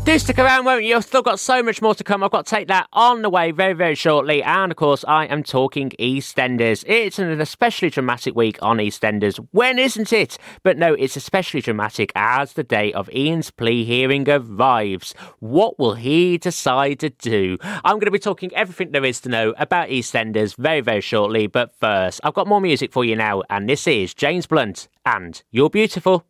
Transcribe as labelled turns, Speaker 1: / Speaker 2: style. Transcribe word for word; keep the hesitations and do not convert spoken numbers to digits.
Speaker 1: Do stick around, won't you? I've still got so much more to come. I've got to take that on the way very, very shortly. And, of course, I am talking EastEnders. It's an especially dramatic week on EastEnders. When isn't it? But no, it's especially dramatic as the day of Ian's plea hearing arrives. What will he decide to do? I'm going to be talking everything there is to know about EastEnders very, very shortly. But first, I've got more music for you now. And this is James Blunt and You're Beautiful.